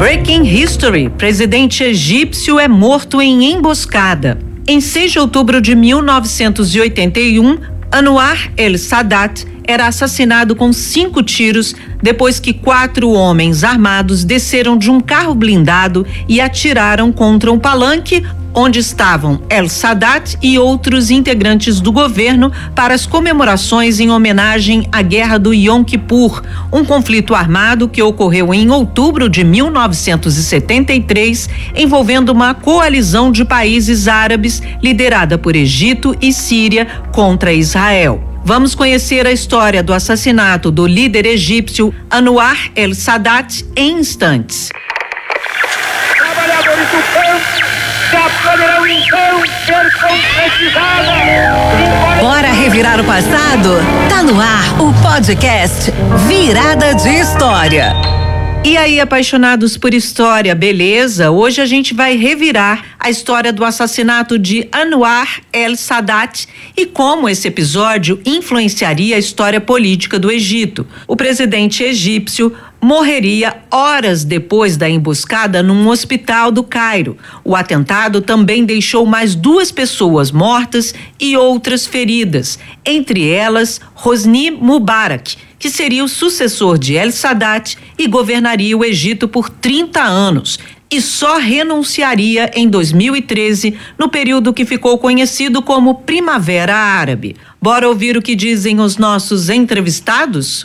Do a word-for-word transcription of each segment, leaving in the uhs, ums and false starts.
Breaking History. Presidente egípcio é morto em emboscada. Em seis de outubro de mil novecentos e oitenta e um, Anwar el-Sadat era assassinado com cinco tiros depois que quatro homens armados desceram de um carro blindado e atiraram contra um palanque onde estavam el-Sadat e outros integrantes do governo para as comemorações em homenagem à Guerra do Yom Kippur, um conflito armado que ocorreu em outubro de mil novecentos e setenta e três, envolvendo uma coalizão de países árabes liderada por Egito e Síria contra Israel. Vamos conhecer a história do assassinato do líder egípcio Anwar el-Sadat em instantes. Trabalhadores do campo já poderão então ser concretizados. Bora revirar o passado? Tá no ar o podcast Virada de História. E aí, apaixonados por história, beleza? Hoje a gente vai revirar a história do assassinato de Anwar el-Sadat e como esse episódio influenciaria a história política do Egito. O presidente egípcio morreria horas depois da emboscada num hospital do Cairo. O atentado também deixou mais duas pessoas mortas e outras feridas, entre elas Hosni Mubarak, que seria o sucessor de el-Sadat e governaria o Egito por trinta anos. E só renunciaria em dois mil e treze, no período que ficou conhecido como Primavera Árabe. Bora ouvir o que dizem os nossos entrevistados?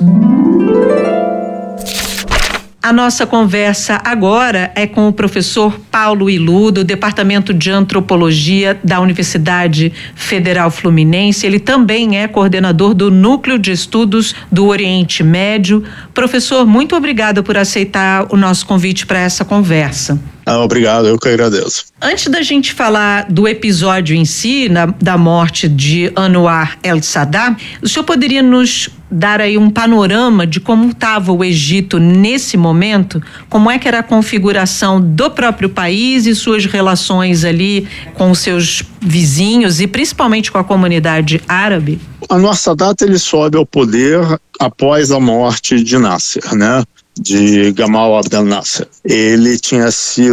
A nossa conversa agora é com o professor Paulo Ilu, do Departamento de Antropologia da Universidade Federal Fluminense. Ele também é coordenador do Núcleo de Estudos do Oriente Médio. Professor, muito obrigada por aceitar o nosso convite para essa conversa. Ah, obrigado, eu que agradeço. Antes da gente falar do episódio em si, na, da morte de Anwar el-Sadat, o senhor poderia nos dar aí um panorama de como estava o Egito nesse momento? Como é que era a configuração do próprio país e suas relações ali com os seus vizinhos e principalmente com a comunidade árabe? Anwar Sadat, ele sobe ao poder após a morte de Nasser, né? de Gamal Abdel Nasser. Ele tinha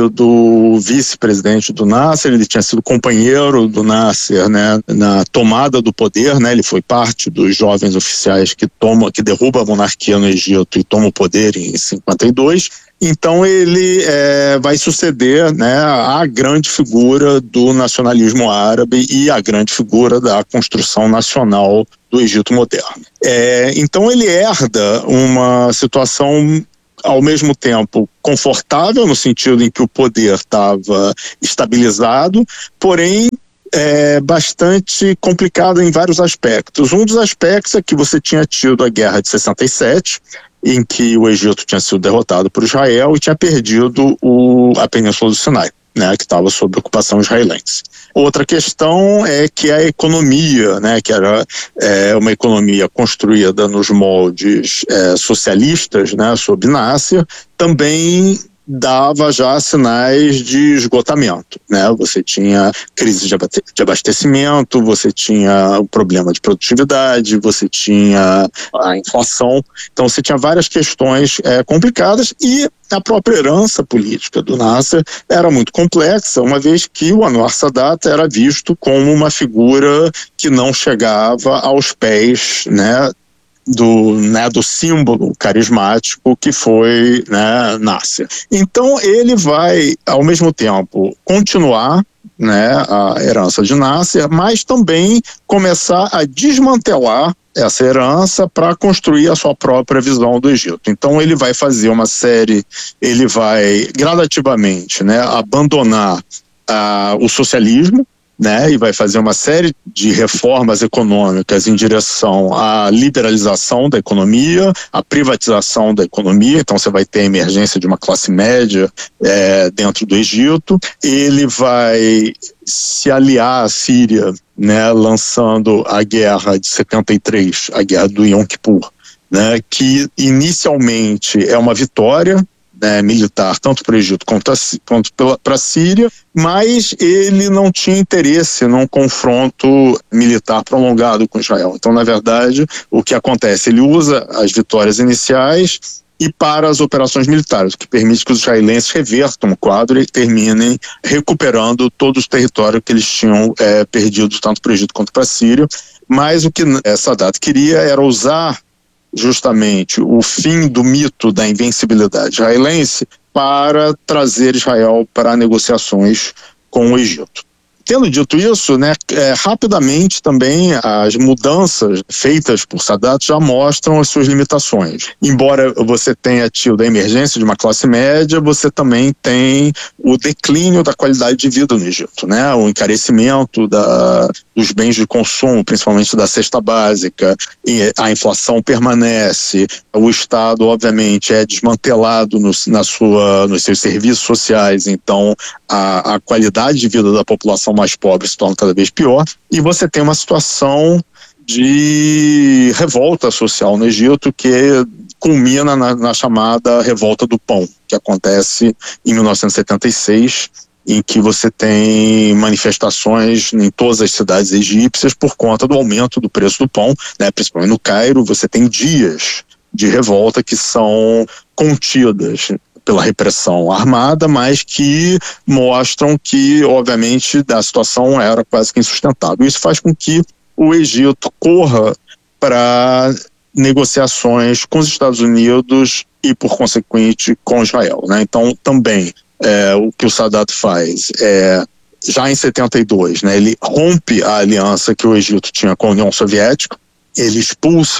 sido vice-presidente do Nasser, ele tinha sido companheiro do Nasser, né, na tomada do poder, né, ele foi parte dos jovens oficiais que tomam, que derruba a monarquia no Egito e toma o poder em cinquenta e dois. Então ele é, vai suceder, né, a grande figura do nacionalismo árabe e a grande figura da construção nacional do Egito moderno. É, então ele herda uma situação ao mesmo tempo confortável, no sentido em que o poder estava estabilizado, porém é bastante complicado em vários aspectos. Um dos aspectos é que você tinha tido a Guerra de sessenta e sete, em que o Egito tinha sido derrotado por Israel e tinha perdido o, a Península do Sinai, né, que estava sob ocupação israelense. Outra questão é que a economia, né, que era é, uma economia construída nos moldes é, socialistas, né, sob Nasser, também dava já sinais de esgotamento, né? Você tinha crise de abastecimento, você tinha o problema de produtividade, você tinha a inflação, então você tinha várias questões é, complicadas e a própria herança política do Nasser era muito complexa, uma vez que o Anwar Sadat era visto como uma figura que não chegava aos pés, né, do, né, do símbolo carismático que foi, né, Nasser. Então ele vai, ao mesmo tempo, continuar, né, a herança de Nasser, mas também começar a desmantelar essa herança para construir a sua própria visão do Egito. Então ele vai fazer uma série, ele vai gradativamente, né, abandonar uh, o socialismo, né, e vai fazer uma série de reformas econômicas em direção à liberalização da economia, à privatização da economia. Então você vai ter a emergência de uma classe média é, dentro do Egito. Ele vai se aliar à Síria, né, lançando a guerra de setenta e três, a guerra do Yom Kippur, né, que inicialmente é uma vitória, né, militar, tanto para o Egito quanto, quanto para a Síria, mas ele não tinha interesse num confronto militar prolongado com Israel. Então, na verdade, o que acontece? Ele usa as vitórias iniciais e para as operações militares, o que permite que os israelenses revertam o quadro e terminem recuperando todo o território que eles tinham é, perdido tanto para o Egito quanto para a Síria. Mas o que é, Sadat queria era usar justamente o fim do mito da invencibilidade israelense para trazer Israel para negociações com o Egito. Tendo dito isso, né, é, rapidamente também as mudanças feitas por Sadat já mostram as suas limitações. Embora você tenha tido a emergência de uma classe média, você também tem o declínio da qualidade de vida no Egito, né? O encarecimento da, dos bens de consumo, principalmente da cesta básica, e a inflação permanece, o Estado, obviamente, é desmantelado no, na sua, nos seus serviços sociais, então a, a qualidade de vida da população mais pobre se torna cada vez pior, e você tem uma situação de revolta social no Egito que culmina na, na chamada Revolta do Pão, que acontece em mil novecentos e setenta e seis, em que você tem manifestações em todas as cidades egípcias por conta do aumento do preço do pão, né? Principalmente no Cairo, você tem dias de revolta que são contidas pela repressão armada, mas que mostram que, obviamente, a situação era quase que insustentável. Isso faz com que o Egito corra para negociações com os Estados Unidos e, por consequente, com Israel, né? Então, também, é, o que o Sadat faz é, já em setenta e dois, né, ele rompe a aliança que o Egito tinha com a União Soviética, ele expulsa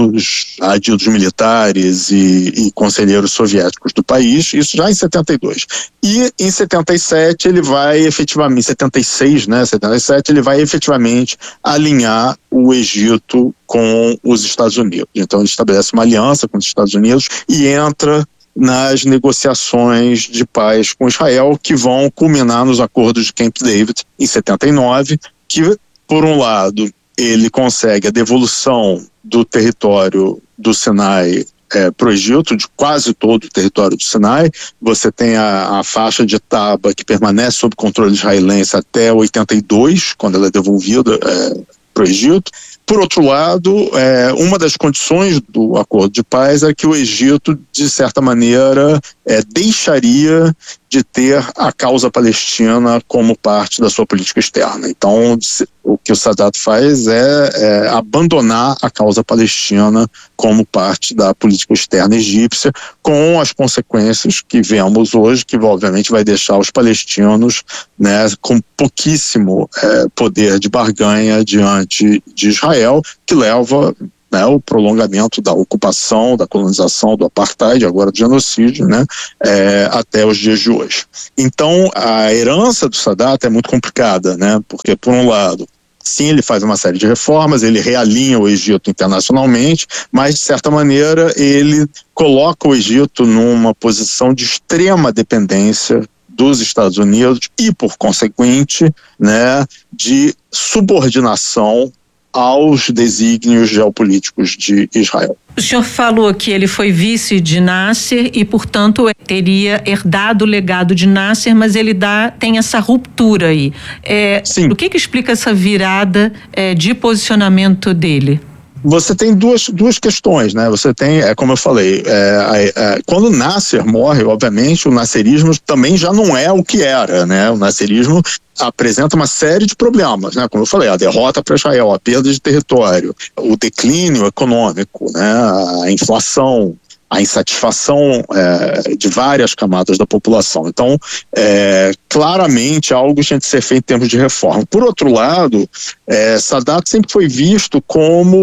os adidos militares e, e conselheiros soviéticos do país, isso já em setenta e dois. E em setenta e sete ele vai efetivamente, setenta e seis, né, setenta e sete, ele vai efetivamente alinhar o Egito com os Estados Unidos. Então ele estabelece uma aliança com os Estados Unidos e entra nas negociações de paz com Israel, que vão culminar nos acordos de Camp David em setenta e nove, que, por um lado, ele consegue a devolução do território do Sinai é, para o Egito, de quase todo o território do Sinai. Você tem a, a faixa de Taba, que permanece sob controle israelense até oitenta e dois, quando ela é devolvida é, para o Egito. Por outro lado, é, uma das condições do acordo de paz é que o Egito, de certa maneira, é, deixaria de ter a causa palestina como parte da sua política externa. Então, o que o Sadat faz é, é abandonar a causa palestina como parte da política externa egípcia, com as consequências que vemos hoje, que obviamente vai deixar os palestinos, né, com pouquíssimo é, poder de barganha diante de Israel, que leva, né, o prolongamento da ocupação, da colonização, do apartheid, agora do genocídio, né, é, até os dias de hoje. Então, a herança do Sadat é muito complicada, né, porque, por um lado, sim, ele faz uma série de reformas, ele realinha o Egito internacionalmente, mas, de certa maneira, ele coloca o Egito numa posição de extrema dependência dos Estados Unidos e, por consequente, né, de subordinação aos desígnios geopolíticos de Israel. O senhor falou que ele foi vice de Nasser e, portanto, teria herdado o legado de Nasser, mas ele dá, tem essa ruptura aí. É, Sim. O que que explica essa virada é, de posicionamento dele? Você tem duas, duas questões, né? Você tem, é, como eu falei, é, é, quando Nasser morre, obviamente, o nasserismo também já não é o que era, né? O nasserismo apresenta uma série de problemas, né? Como eu falei, a derrota para Israel, a perda de território, o declínio econômico, né? A inflação, a insatisfação é, de várias camadas da população. Então, é, claramente algo tinha de ser feito em termos de reforma. Por outro lado, é, Sadat sempre foi visto como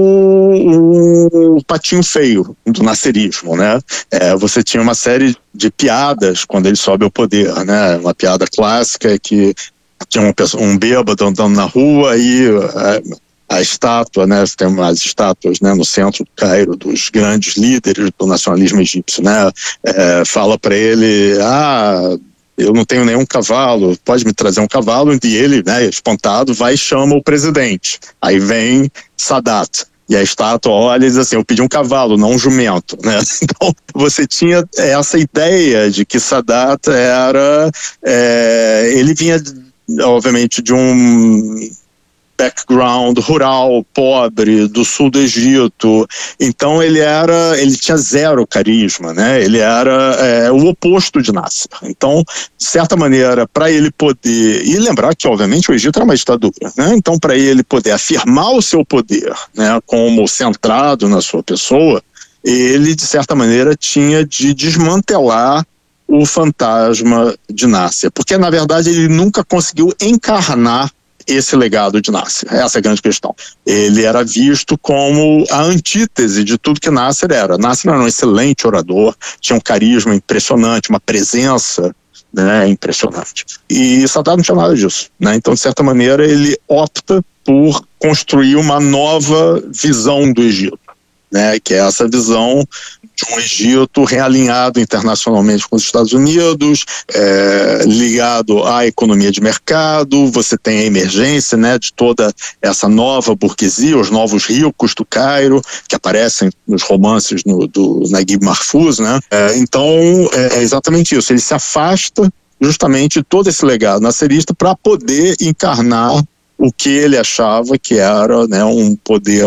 o patinho feio do nasserismo, né? É, você tinha uma série de piadas quando ele sobe ao poder, né? Uma piada clássica é que tinha uma pessoa, um bêbado andando na rua e a, a estátua, né, tem umas estátuas, né, no centro do Cairo dos grandes líderes do nacionalismo egípcio, né, é, fala para ele, ah, eu não tenho nenhum cavalo, pode me trazer um cavalo? E ele, né, espantado, vai e chama o presidente. Aí vem Sadat. E a estátua olha e diz assim, eu pedi um cavalo, não um jumento, né? Então, você tinha essa ideia de que Sadat era... É, ele vinha, obviamente, de um... background rural, pobre, do sul do Egito. Então ele era, ele tinha zero carisma, né? Ele era é, o oposto de Nasser. Então, de certa maneira, para ele poder, e lembrar que obviamente o Egito era uma ditadura, né? Então, para ele poder afirmar o seu poder, né, como centrado na sua pessoa, ele de certa maneira tinha de desmantelar o fantasma de Nasser, porque na verdade ele nunca conseguiu encarnar esse legado de Nasser. Essa é a grande questão. Ele era visto como a antítese de tudo que Nasser era. Nasser era um excelente orador, tinha um carisma impressionante, uma presença, né, impressionante. E Sadat não tinha nada disso, né? Então, de certa maneira, ele opta por construir uma nova visão do Egito, né, que é essa visão de um Egito realinhado internacionalmente com os Estados Unidos, é, ligado à economia de mercado. Você tem a emergência, né, de toda essa nova burguesia, os novos ricos do Cairo, que aparecem nos romances no, do Naguib Mahfouz, né? É, então, é, é exatamente isso. Ele se afasta justamente de todo esse legado nasserista para poder encarnar o que ele achava que era, né, um poder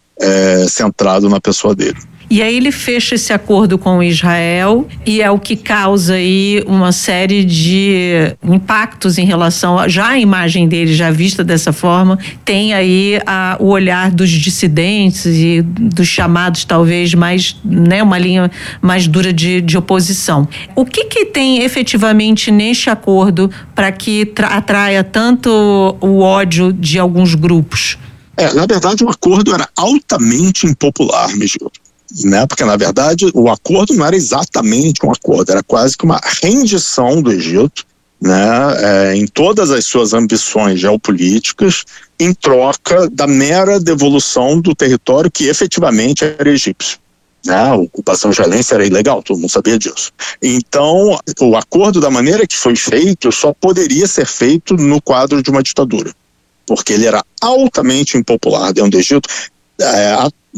É, centrado na pessoa dele. E aí ele fecha esse acordo com Israel e é o que causa aí uma série de impactos em relação a, já a imagem dele já vista dessa forma, tem aí a, o olhar dos dissidentes e dos chamados talvez mais, né, uma linha mais dura de, de oposição. O que que tem efetivamente neste acordo para que tra- atraia tanto o ódio de alguns grupos? É, na verdade, o acordo era altamente impopular, Miguel, né? Porque, na verdade, o acordo não era exatamente um acordo, era quase que uma rendição do Egito, né, é, em todas as suas ambições geopolíticas, em troca da mera devolução do território que efetivamente era egípcio. Né? A ocupação israelense era ilegal, todo mundo sabia disso. Então, o acordo, da maneira que foi feito, só poderia ser feito no quadro de uma ditadura, porque ele era altamente impopular dentro do Egito, é,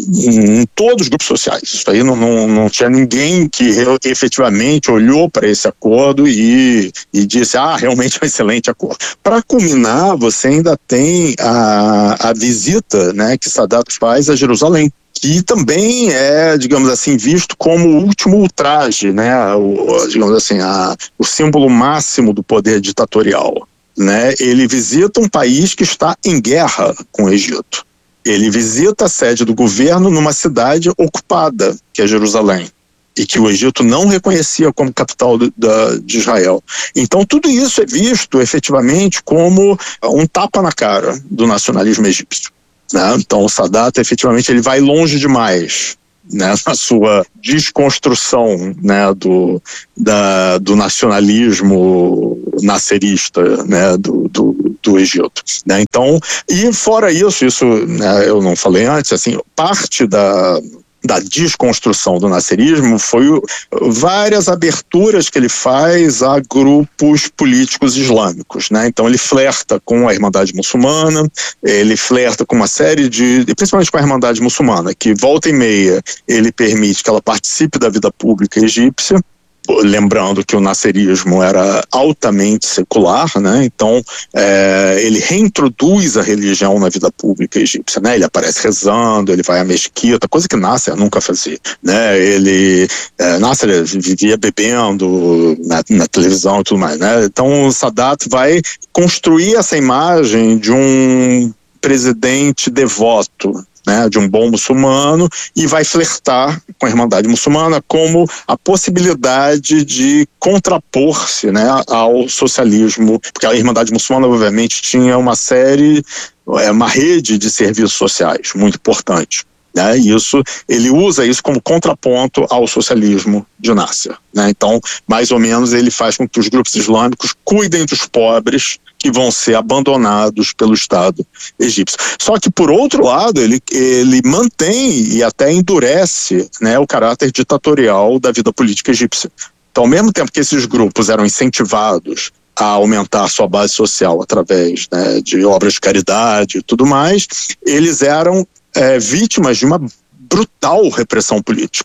em todos os grupos sociais. Isso aí não, não, não tinha ninguém que efetivamente olhou para esse acordo e, e disse, ah, realmente é um excelente acordo. Para culminar, você ainda tem a, a visita, né, que Sadat faz a Jerusalém, que também é, digamos assim, visto como o último ultraje, né, o, digamos assim, a, o símbolo máximo do poder ditatorial. Né? Ele visita um país que está em guerra com o Egito. Ele visita a sede do governo numa cidade ocupada, que é Jerusalém, e que o Egito não reconhecia como capital de, de Israel. Então tudo isso é visto efetivamente como um tapa na cara do nacionalismo egípcio. Né? Então o Sadat efetivamente ele vai longe demais, né, na sua desconstrução, né, do, da, do nacionalismo nasserista, né, do, do, do Egito. Né? Então, e fora isso, isso, né, eu não falei antes, assim, parte da da desconstrução do nasserismo foi várias aberturas que ele faz a grupos políticos islâmicos, né? Então ele flerta com a Irmandade Muçulmana, ele flerta com uma série de, principalmente com a Irmandade Muçulmana, que volta e meia ele permite que ela participe da vida pública egípcia, lembrando que o nasserismo era altamente secular, né? Então é, ele reintroduz a religião na vida pública egípcia, né? Ele aparece rezando, ele vai à mesquita, coisa que Nasser nunca fazia, né? Ele, é, Nasser vivia bebendo na, na televisão e tudo mais, né? Então o Sadat vai construir essa imagem de um presidente devoto, né, de um bom muçulmano, e vai flertar com a Irmandade Muçulmana como a possibilidade de contrapor-se, né, ao socialismo, porque a Irmandade Muçulmana obviamente tinha uma série, uma rede de serviços sociais muito importante. Né, isso, ele usa isso como contraponto ao socialismo de Nasser. Né, então, mais ou menos, ele faz com que os grupos islâmicos cuidem dos pobres que vão ser abandonados pelo Estado egípcio. Só que, por outro lado, ele, ele mantém e até endurece, né, o caráter ditatorial da vida política egípcia. Então, ao mesmo tempo que esses grupos eram incentivados a aumentar sua base social através, né, de obras de caridade e tudo mais, eles eram É, vítimas de uma brutal repressão política.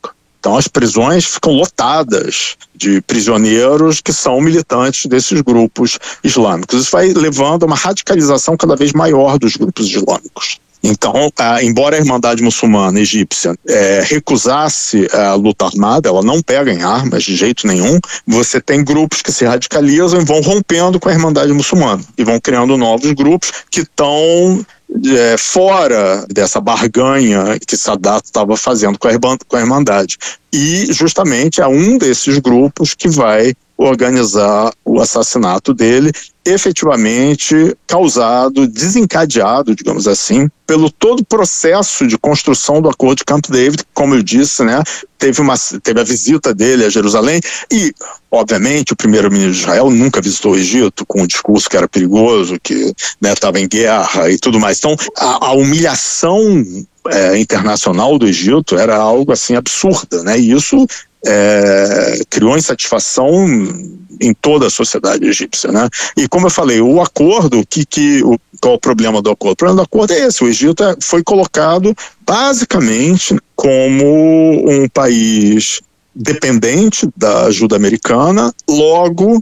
Então as prisões ficam lotadas de prisioneiros que são militantes desses grupos islâmicos. Isso vai levando a uma radicalização cada vez maior dos grupos islâmicos. Então, ah, embora a Irmandade Muçulmana egípcia eh, recusasse a luta armada, ela não pega em armas de jeito nenhum, você tem grupos que se radicalizam e vão rompendo com a Irmandade Muçulmana e vão criando novos grupos que estão é, fora dessa barganha que Sadat estava fazendo com a, com a Irmandade. E justamente é um desses grupos que vai organizar o assassinato dele, efetivamente causado, desencadeado, digamos assim, pelo todo o processo de construção do Acordo de Camp David, que, como eu disse, né, teve, uma, teve a visita dele a Jerusalém e, obviamente, o primeiro-ministro de Israel nunca visitou o Egito com um discurso que era perigoso, que estava, né, em guerra e tudo mais. Então, a, a humilhação é, internacional do Egito era algo assim absurda, né? E isso É, criou insatisfação em toda a sociedade egípcia, né? E como eu falei, o acordo, que, que, o, qual é o problema do acordo? O problema do acordo é esse: o Egito é, foi colocado basicamente como um país dependente da ajuda americana, logo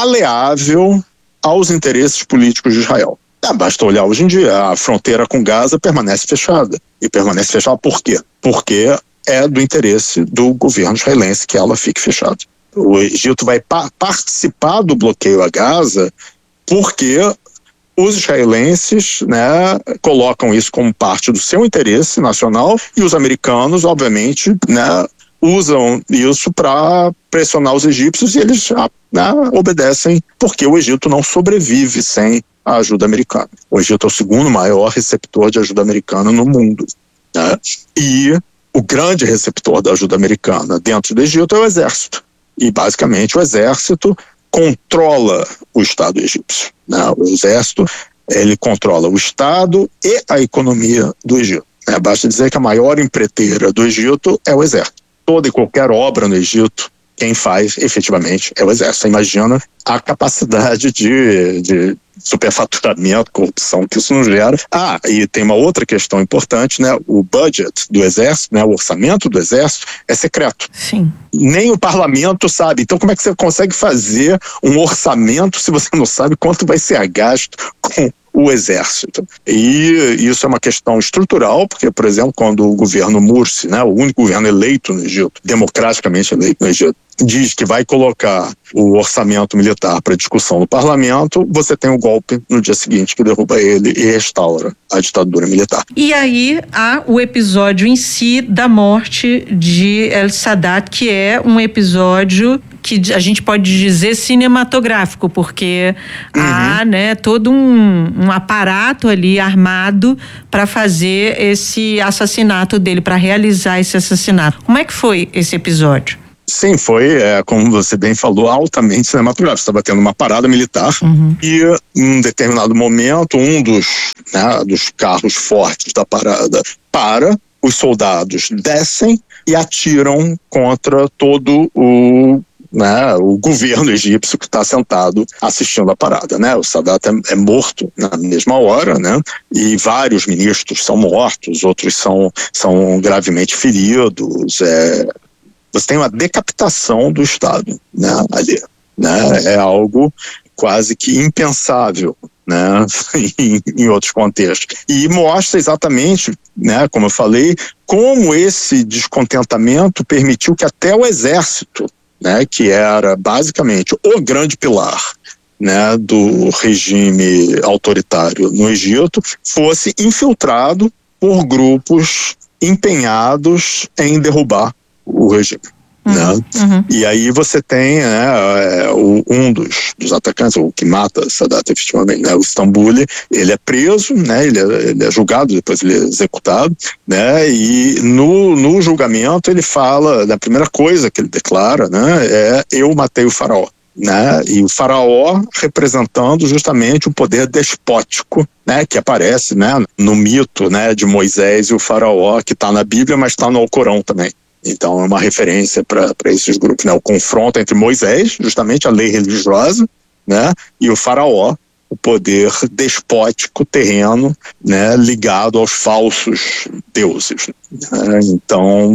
maleável aos interesses políticos de Israel. Ah, basta olhar hoje em dia, a fronteira com Gaza permanece fechada. E permanece fechada por quê? Porque é do interesse do governo israelense que ela fique fechada. O Egito vai pa- participar do bloqueio a Gaza porque os israelenses, né, colocam isso como parte do seu interesse nacional e os americanos, obviamente, né, usam isso para pressionar os egípcios e eles, né, obedecem, porque o Egito não sobrevive sem a ajuda americana. O Egito é o segundo maior receptor de ajuda americana no mundo, né? E o grande receptor da ajuda americana dentro do Egito é o exército. E, basicamente, o exército controla o Estado egípcio, né? O exército, ele controla o Estado e a economia do Egito, né? Basta dizer que a maior empreiteira do Egito é o exército. Toda e qualquer obra no Egito, quem faz, efetivamente, é o exército. Você imagina a capacidade de, de superfaturamento, corrupção que isso não gera. Ah, e tem uma outra questão importante, né? O budget do exército, né? O orçamento do exército é secreto. Sim. Nem o parlamento sabe. Então, como é que você consegue fazer um orçamento se você não sabe quanto vai ser gasto com o exército? E isso é uma questão estrutural, porque, por exemplo, quando o governo Morsi, né, o único governo eleito no Egito, democraticamente eleito no Egito, diz que vai colocar o orçamento militar para discussão no parlamento, você tem o golpe no dia seguinte que derruba ele e restaura a ditadura militar. E aí há o episódio em si da morte de El Sadat, que é um episódio que a gente pode dizer cinematográfico, porque uhum. há, né, todo um, um aparato ali armado para fazer esse assassinato dele, para realizar esse assassinato. Como é que foi esse episódio? Sim, foi, é, como você bem falou, altamente cinematográfico. Estava tendo uma parada militar uhum. e, em um determinado momento, um dos, né, dos carros fortes da parada para, os soldados descem e atiram contra todo o, né, o governo egípcio que está sentado assistindo a parada, né? O Sadat é, é morto na mesma hora, né? E vários ministros são mortos, outros são, são gravemente feridos. É, você tem uma decapitação do Estado, né, ali, né? É algo quase que impensável, né, em, em outros contextos. E mostra exatamente, né, como eu falei, como esse descontentamento permitiu que até o exército, né, que era basicamente o grande pilar, né, do regime autoritário no Egito, fosse infiltrado por grupos empenhados em derrubar o regime. Uhum, né? Uhum. E aí você tem, né, é, o, um dos, dos atacantes, o que mata Sadat efetivamente, né, o Istanbul, ele é preso, né, ele, é, ele é julgado, depois ele é executado, né, e no, no julgamento ele fala, a primeira coisa que ele declara, né, é: eu matei o faraó. Né? E o faraó representando justamente o poder despótico, né, que aparece, né, no mito, né, de Moisés e o faraó, que está na Bíblia, mas está no Alcorão também. Então é uma referência para esses grupos, né? O confronto entre Moisés, justamente a lei religiosa, né, e o faraó, o poder despótico terreno, né, ligado aos falsos deuses. Né? Então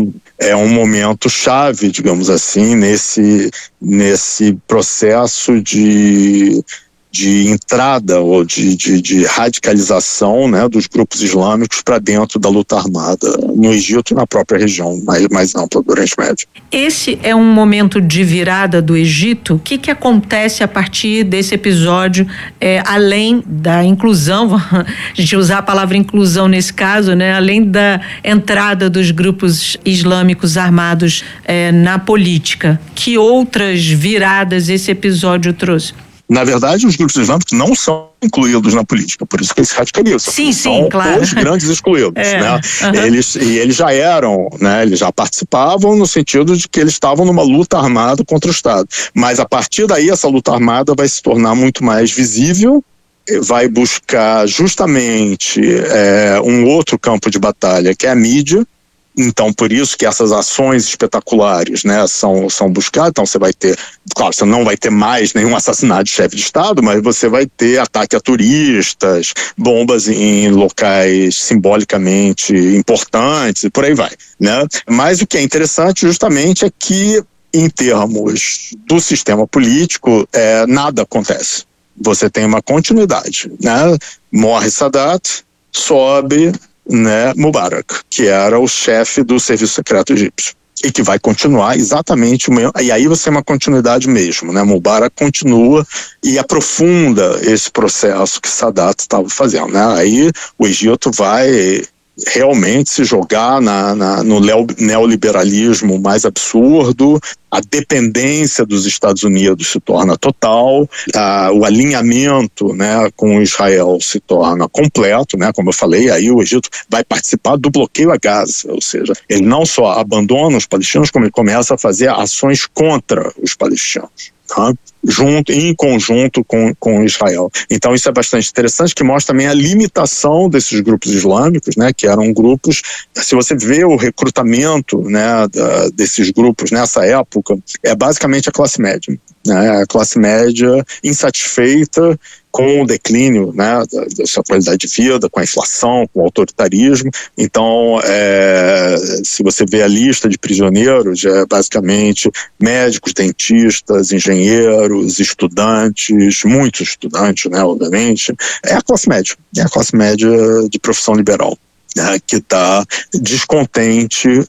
é um momento chave, digamos assim, nesse, nesse processo de, de entrada ou de, de, de radicalização, né, dos grupos islâmicos para dentro da luta armada no Egito e na própria região mais, mais ampla do Oriente Médio. Esse é um momento de virada do Egito. O que, que acontece a partir desse episódio, é, além da inclusão, a gente usar a palavra inclusão nesse caso, né, além da entrada dos grupos islâmicos armados é, na política? Que outras viradas esse episódio trouxe? Na verdade, os grupos islâmicos não são incluídos na política, por isso que eles se radicalizam. Sim, são sim, claro. Os grandes excluídos, é, né? Uhum. Eles, e eles já eram, né? Eles já participavam no sentido de que eles estavam numa luta armada contra o Estado. Mas a partir daí, essa luta armada vai se tornar muito mais visível, vai buscar justamente é, um outro campo de batalha, que é a mídia. Então, por isso que essas ações espetaculares, né, são, são buscadas. Então, você vai ter, claro, você não vai ter mais nenhum assassinato de chefe de Estado, mas você vai ter ataque a turistas, bombas em locais simbolicamente importantes e por aí vai, né? Mas o que é interessante justamente é que, em termos do sistema político, é, nada acontece. Você tem uma continuidade, né? Morre Sadat, sobe, né, Mubarak, que era o chefe do serviço secreto egípcio e que vai continuar exatamente o mesmo, e aí você tem uma continuidade mesmo, né? Mubarak continua e aprofunda esse processo que Sadat estava fazendo, né? Aí o Egito vai realmente se jogar na, na, no neoliberalismo mais absurdo, a dependência dos Estados Unidos se torna total, a, o alinhamento, né, com Israel se torna completo, né, como eu falei, aí o Egito vai participar do bloqueio a Gaza, ou seja, ele não só abandona os palestinos, como ele começa a fazer ações contra os palestinos. Tá? Junto, em conjunto com, com Israel. Então isso é bastante interessante, que mostra também a limitação desses grupos islâmicos, né, que eram grupos, se você vê o recrutamento, né, da, desses grupos nessa época, é basicamente a classe média, né, a classe média insatisfeita com o declínio, né, da, da sua qualidade de vida, com a inflação, com o autoritarismo. Então, é, se você vê a lista de prisioneiros, é basicamente médicos, dentistas, engenheiros, estudantes, muitos estudantes, né, obviamente. É a classe média, é a classe média de profissão liberal, né, que está descontente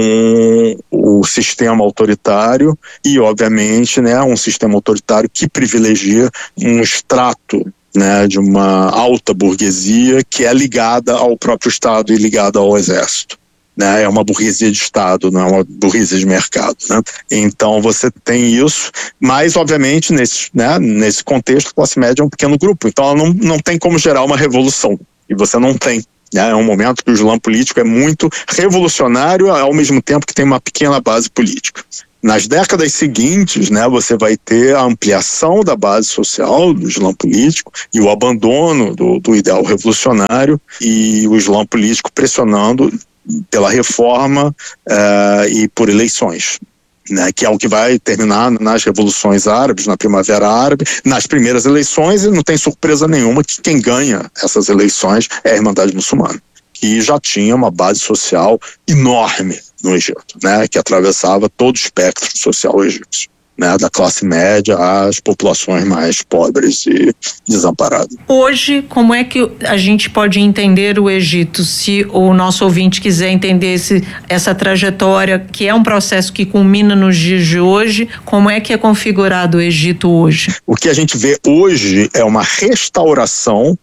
com o sistema autoritário e, obviamente, né, um sistema autoritário que privilegia um extrato, né, de uma alta burguesia que é ligada ao próprio Estado e ligada ao exército. Né, é uma burguesia de Estado, não é uma burguesia de mercado. Né? Então você tem isso, mas obviamente nesse, né, nesse contexto a classe média é um pequeno grupo, então ela não, não tem como gerar uma revolução, e você não tem. É um momento que o Islã político é muito revolucionário, ao mesmo tempo que tem uma pequena base política. Nas décadas seguintes, né, você vai ter a ampliação da base social do Islã político e o abandono do, do ideal revolucionário, e o Islã político pressionando pela reforma uh, e por eleições. Né, que é o que vai terminar nas revoluções árabes, na Primavera Árabe, nas primeiras eleições, e não tem surpresa nenhuma que quem ganha essas eleições é a Irmandade Muçulmana, que já tinha uma base social enorme no Egito, né, que atravessava todo o espectro social egípcio, né, da classe média às populações mais pobres e desamparadas. Hoje, como é que a gente pode entender o Egito, se o nosso ouvinte quiser entender esse, essa trajetória, que é um processo que culmina nos dias de hoje, como é que é configurado o Egito hoje? O que a gente vê hoje é uma restauração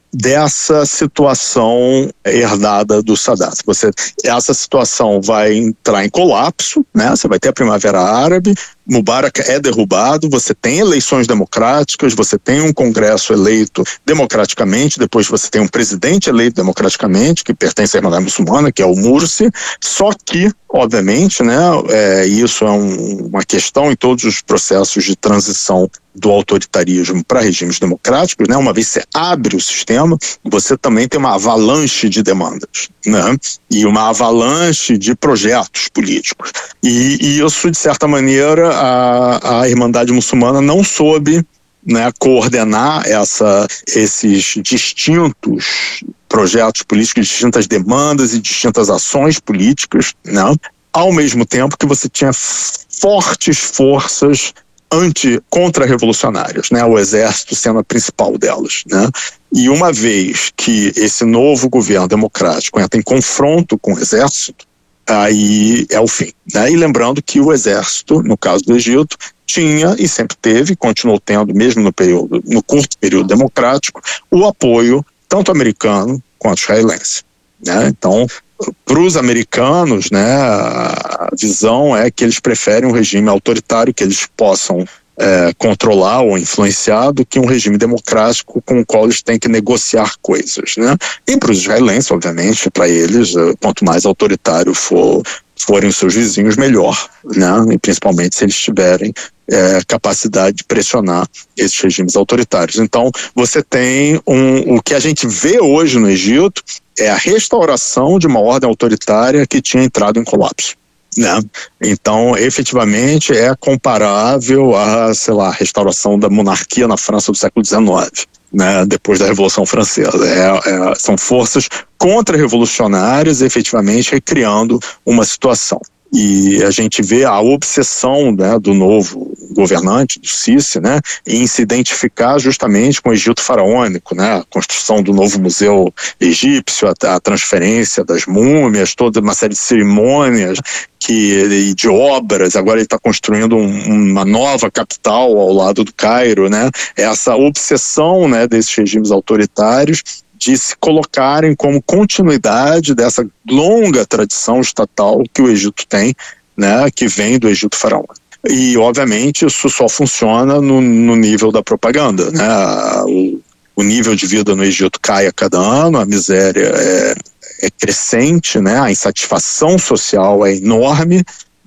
dessa situação herdada do Sadat. Você, essa situação vai entrar em colapso, né? Você vai ter a Primavera Árabe, Mubarak é derrubado, você tem eleições democráticas, você tem um congresso eleito democraticamente, depois você tem um presidente eleito democraticamente, que pertence à Irmandade Muçulmana, que é o Mursi, só que, obviamente, né, é, isso é um, uma questão em todos os processos de transição do autoritarismo para regimes democráticos, né? Uma vez que você abre o sistema, você também tem uma avalanche de demandas, né? E uma avalanche de projetos políticos. E, e isso, de certa maneira, a, a Irmandade Muçulmana não soube, né, coordenar essa, esses distintos projetos políticos, distintas demandas e distintas ações políticas, né? ao mesmo tempo que você tinha fortes forças anti-contra-revolucionárias, né? O exército sendo a principal delas, né? E uma vez que esse novo governo democrático entra em confronto com o exército, aí é o fim, né? E lembrando que o exército, no caso do Egito, tinha e sempre teve, continuou tendo, mesmo no período, no curto período democrático, o apoio tanto americano quanto israelense, né? Então, para os americanos, né, a visão é que eles preferem um regime autoritário que eles possam é, controlar ou influenciar do que um regime democrático com o qual eles têm que negociar coisas, né? E para os israelenses, obviamente, para eles, quanto mais autoritário for, forem os seus vizinhos, melhor, né? E principalmente se eles tiverem é, capacidade de pressionar esses regimes autoritários. Então, você tem um, o que a gente vê hoje no Egito é a restauração de uma ordem autoritária que tinha entrado em colapso, né? Então, efetivamente, é comparável a, sei lá, a restauração da monarquia na França do século dezenove, né? Depois da Revolução Francesa. É, é, são forças contra-revolucionárias, efetivamente, recriando uma situação. E a gente vê a obsessão, né, do novo governante, do Sisi, né, em se identificar justamente com o Egito faraônico, né, a construção do novo museu egípcio, a, a transferência das múmias, toda uma série de cerimônias que, de obras. Agora ele está construindo um, uma nova capital ao lado do Cairo, né, essa obsessão, né, desses regimes autoritários de se colocarem como continuidade dessa longa tradição estatal que o Egito tem, né, que vem do Egito faraônico. E, obviamente, isso só funciona no, no nível da propaganda, né? O, o nível de vida no Egito cai a cada ano, a miséria é, é crescente, né? A insatisfação social é enorme,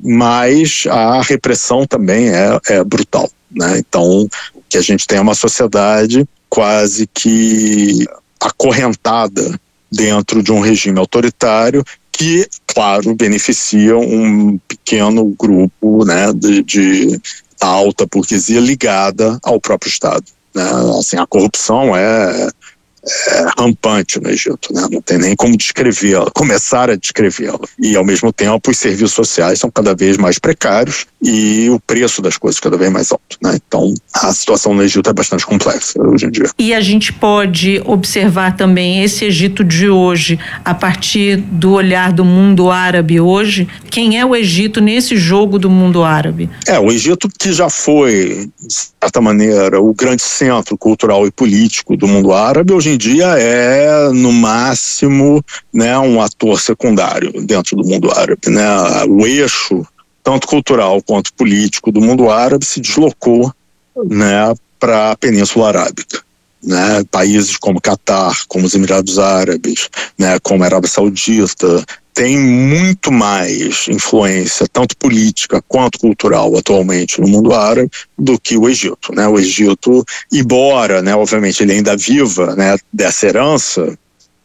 mas a repressão também é, é brutal, né? Então, o que a gente tem é uma sociedade quase que acorrentada dentro de um regime autoritário que, claro, beneficia um pequeno grupo, né, de, de alta burguesia ligada ao próprio Estado, né? Assim, a corrupção é, é rampante no Egito, né? Não tem nem como descrevê-la, começar a descrevê-la. E, ao mesmo tempo, os serviços sociais são cada vez mais precários e o preço das coisas cada vez mais alto, né? Então, a situação no Egito é bastante complexa hoje em dia. E a gente pode observar também esse Egito de hoje a partir do olhar do mundo árabe hoje. Quem é o Egito nesse jogo do mundo árabe? É, o Egito, que já foi, de certa maneira, o grande centro cultural e político do mundo árabe, hoje em dia é, no máximo, né, um ator secundário dentro do mundo árabe, né? O eixo, tanto cultural quanto político, do mundo árabe se deslocou, né, para a Península Arábica, né? Países como Catar, como os Emirados Árabes, né, como a Arábia Saudita, tem muito mais influência, tanto política quanto cultural, atualmente no mundo árabe, do que o Egito, né? O Egito, embora, né, obviamente, ele ainda viva, né, dessa herança